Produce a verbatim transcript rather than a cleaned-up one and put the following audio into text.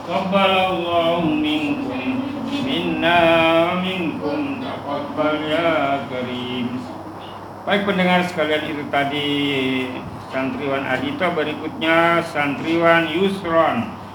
Taqabbalallahu minkum minna minkum taqabbal ya karim. Baik pendengar sekalian, itu tadi santriwan Adito, berikutnya santriwan Yusron.